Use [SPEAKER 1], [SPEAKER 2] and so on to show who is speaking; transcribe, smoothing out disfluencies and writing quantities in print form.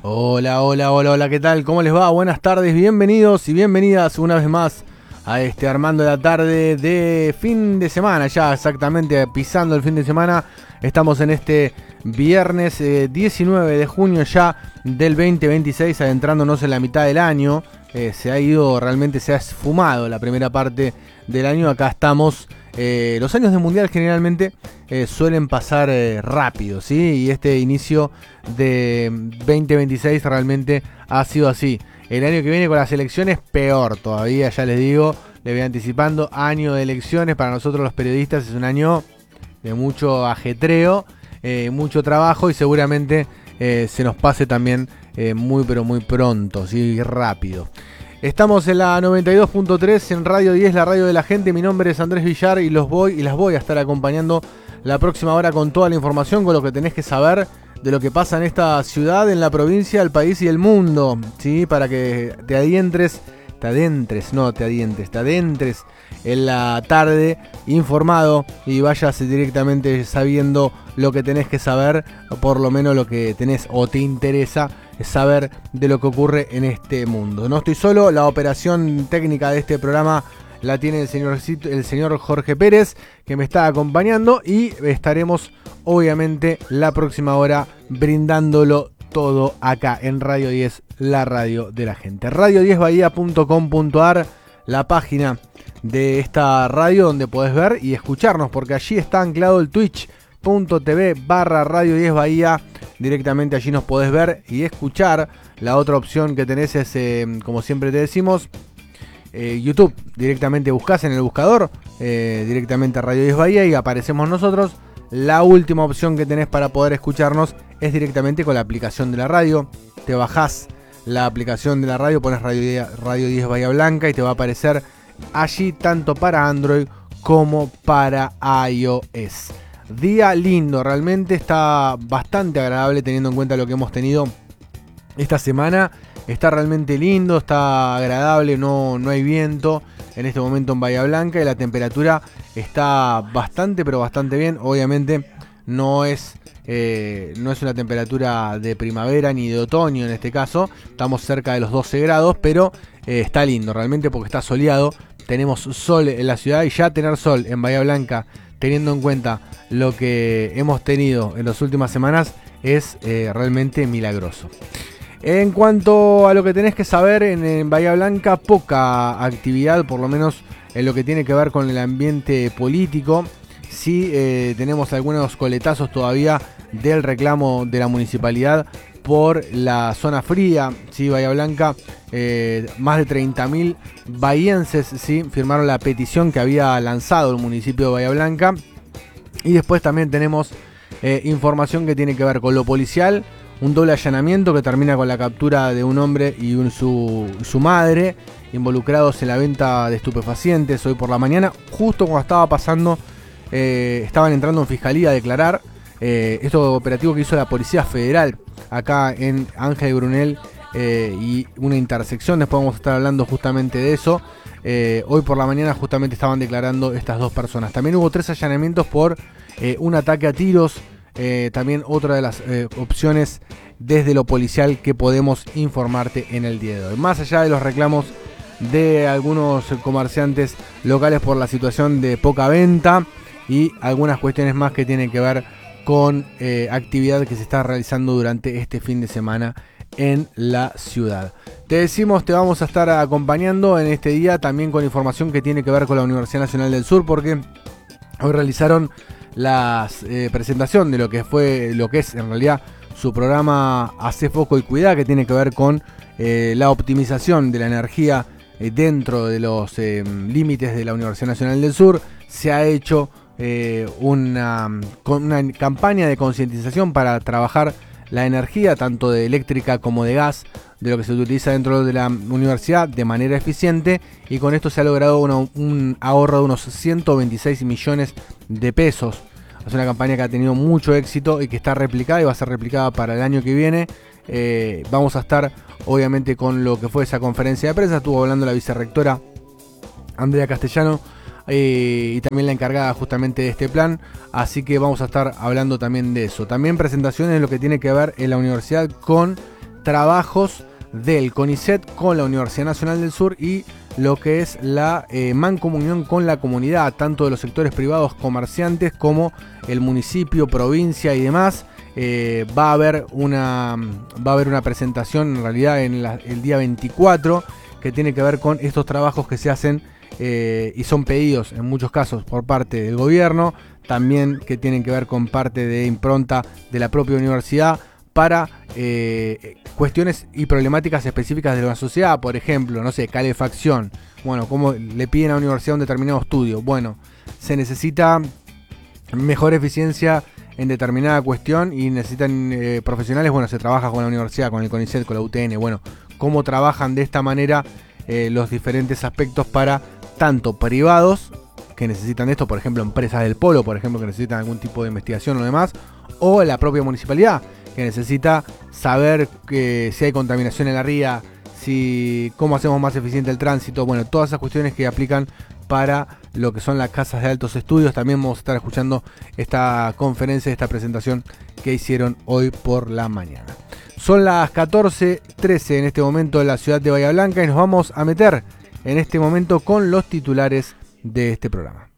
[SPEAKER 1] Hola, hola, hola, hola, ¿qué tal? ¿Cómo les va? Buenas tardes, bienvenidos y bienvenidas una vez más a Armando la Tarde de fin de semana, ya exactamente pisando el fin de semana. Estamos en este viernes 19 de junio ya del 2026, adentrándonos en la mitad del año. Se ha ido, realmente se ha esfumado la primera parte del año. Acá estamos. Los años de mundial generalmente suelen pasar rápido, ¿sí? Y este inicio de 2026 realmente ha sido así. El año que viene con las elecciones peor todavía, ya les digo, les voy anticipando. Año de elecciones para nosotros los periodistas es un año de mucho ajetreo, mucho trabajo y seguramente se nos pase también muy pero muy pronto, ¿sí? Rápido. Estamos en la 92.3 en Radio 10, la radio de la gente. Mi nombre es Andrés Villar y las voy a estar acompañando la próxima hora con toda la información, con lo que tenés que saber de lo que pasa en esta ciudad, en la provincia, el país y el mundo, ¿sí? Para que te adentres en la tarde informado y vayas directamente sabiendo lo que tenés que saber, o por lo menos lo que tenés o te interesa saber de lo que ocurre en este mundo. No estoy solo, la operación técnica de este programa la tiene el señor Jorge Pérez, que me está acompañando, y estaremos obviamente la próxima hora brindándolo todo acá en Radio 10, la radio de la gente. Radio10bahía.com.ar, la página de esta radio donde podés ver y escucharnos, porque allí está anclado el twitch.tv/Radio 10 Bahía. Directamente allí nos podés ver y escuchar. La otra opción que tenés es, como siempre te decimos, YouTube. Directamente buscás en el buscador, directamente a Radio 10 Bahía y aparecemos nosotros. La última opción que tenés para poder escucharnos es directamente con la aplicación de la radio. Te bajás la aplicación de la radio, pones Radio 10 Bahía Blanca y te va a aparecer allí tanto para Android como para iOS. Día lindo, realmente está bastante agradable teniendo en cuenta lo que hemos tenido esta semana. Está realmente lindo, está agradable, no hay viento en este momento en Bahía Blanca y la temperatura está bastante, pero bastante bien. Obviamente no es una temperatura de primavera ni de otoño en este caso. Estamos cerca de los 12 grados, pero está lindo realmente porque está soleado. Tenemos sol en la ciudad y ya tener sol en Bahía Blanca, teniendo en cuenta lo que hemos tenido en las últimas semanas, es realmente milagroso. En cuanto a lo que tenés que saber en Bahía Blanca, poca actividad, por lo menos en lo que tiene que ver con el ambiente político. Sí, tenemos algunos coletazos todavía del reclamo de la municipalidad por la zona fría, ¿sí? Bahía Blanca, más de 30.000 bahienses, ¿sí? Firmaron la petición que había lanzado el municipio de Bahía Blanca. Y después también tenemos información que tiene que ver con lo policial, un doble allanamiento que termina con la captura de un hombre y su madre involucrados en la venta de estupefacientes hoy por la mañana, justo cuando estaba pasando, estaban entrando en fiscalía a declarar. Esto operativo que hizo la Policía Federal acá en Ángel Brunel y una intersección. Después vamos a estar hablando justamente de eso. Hoy por la mañana justamente estaban declarando estas dos personas. También hubo 3 allanamientos por un ataque a tiros. También otra de las opciones desde lo policial que podemos informarte en el día de hoy. Más allá de los reclamos de algunos comerciantes locales por la situación de poca venta y algunas cuestiones más que tienen que ver con actividad que se está realizando durante este fin de semana en la ciudad. Te decimos, te vamos a estar acompañando en este día también con información que tiene que ver con la Universidad Nacional del Sur, porque hoy realizaron la presentación de lo que es en realidad su programa Hacé Foco y Cuidá, que tiene que ver con la optimización de la energía dentro de los límites de la Universidad Nacional del Sur. Se ha hecho una campaña de concientización para trabajar la energía, tanto de eléctrica como de gas, de lo que se utiliza dentro de la universidad de manera eficiente, y con esto se ha logrado un ahorro de unos 126 millones de pesos. Es una campaña que ha tenido mucho éxito y que está replicada y va a ser replicada para el año que viene. Vamos a estar obviamente con lo que fue esa conferencia de prensa. Estuvo hablando la vicerrectora Andrea Castellano y también la encargada justamente de este plan, así que vamos a estar hablando también de eso. También presentaciones de lo que tiene que ver en la universidad con trabajos del CONICET con la Universidad Nacional del Sur y lo que es la mancomunión con la comunidad, tanto de los sectores privados, comerciantes, como el municipio, provincia y demás. Va a haber una presentación en realidad el día 24 que tiene que ver con estos trabajos que se hacen y son pedidos en muchos casos por parte del gobierno, también que tienen que ver con parte de impronta de la propia universidad para cuestiones y problemáticas específicas de la sociedad. Por ejemplo, no sé, calefacción. Bueno, como le piden a la universidad un determinado estudio. Bueno, se necesita mejor eficiencia en determinada cuestión y necesitan profesionales. Bueno, se trabaja con la universidad, con el CONICET, con la UTN. Bueno, cómo trabajan de esta manera los diferentes aspectos para tanto privados que necesitan esto, por ejemplo, empresas del polo, por ejemplo, que necesitan algún tipo de investigación o demás, o la propia municipalidad, que necesita saber si hay contaminación en la ría, cómo hacemos más eficiente el tránsito. Bueno, todas esas cuestiones que aplican para lo que son las casas de altos estudios. También vamos a estar escuchando esta conferencia, esta presentación que hicieron hoy por la mañana. Son las 14:13 en este momento en la ciudad de Bahía Blanca y nos vamos a meter en este momento con los titulares de este programa.